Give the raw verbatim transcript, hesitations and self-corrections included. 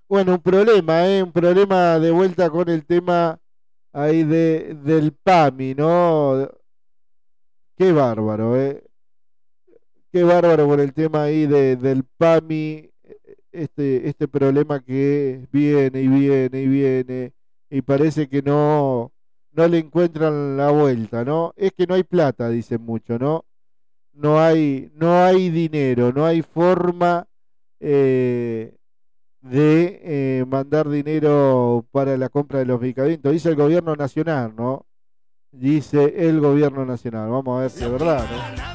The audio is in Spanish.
Bueno, un problema, ¿eh? Un problema de vuelta con el tema ahí de, del PAMI, ¿no? Qué bárbaro, ¿eh? Qué bárbaro con el tema ahí de, del PAMI, este, este problema que viene y viene y viene y parece que no, no le encuentran la vuelta, ¿no? Es que no hay plata, dicen mucho, ¿no? No hay, no hay dinero, no hay forma eh, de eh, mandar dinero para la compra de los medicamentos. Dice el gobierno nacional, ¿no? Dice el gobierno nacional. Vamos a ver si es verdad, ¿no?